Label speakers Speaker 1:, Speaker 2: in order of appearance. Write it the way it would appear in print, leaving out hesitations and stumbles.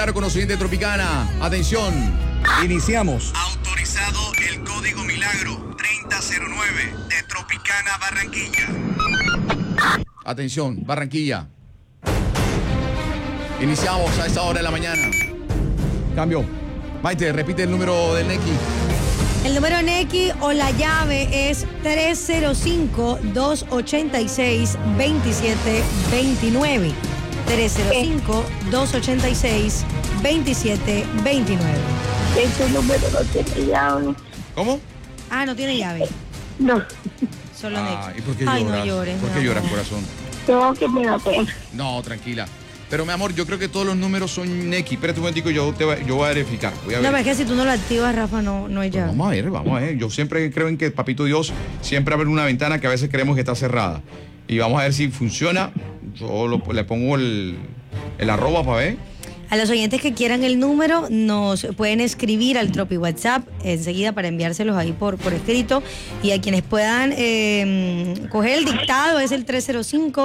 Speaker 1: Con los oyentes de Tropicana. Atención.
Speaker 2: Iniciamos.
Speaker 3: Autorizado el código Milagro 3009 de Tropicana Barranquilla.
Speaker 1: Atención, Barranquilla. Iniciamos a esta hora de la mañana.
Speaker 2: Cambio.
Speaker 1: Maite, repite el número del Neki.
Speaker 4: El número Neki o la llave es 305-286-2729. 305-286-2729.
Speaker 5: Ese número no tiene llave.
Speaker 1: ¿Cómo?
Speaker 4: Ah, no tiene llave.
Speaker 5: No,
Speaker 4: Solo Neki.
Speaker 1: ¿Y por qué
Speaker 4: Ay,
Speaker 1: lloras?
Speaker 4: no llores.
Speaker 1: ¿Por
Speaker 4: mi
Speaker 1: qué lloras,
Speaker 4: amor.
Speaker 1: corazón?
Speaker 5: tengo que me da pena.
Speaker 1: No, tranquila. Pero, mi amor, yo creo que todos los números son Neki. Espérate un momentico, yo voy a verificar. Voy a
Speaker 4: No,
Speaker 1: ver.
Speaker 4: pero es que si tú no lo activas, Rafa, no hay llave.
Speaker 1: Vamos a ver. Yo siempre creo en que Papito Dios siempre abre una ventana que a veces creemos que está cerrada. Y vamos a ver si funciona. Yo le pongo el arroba para ver.
Speaker 4: A los oyentes que quieran el número, nos pueden escribir al Tropi WhatsApp enseguida para enviárselos ahí por escrito. Y a quienes puedan coger el dictado es el 305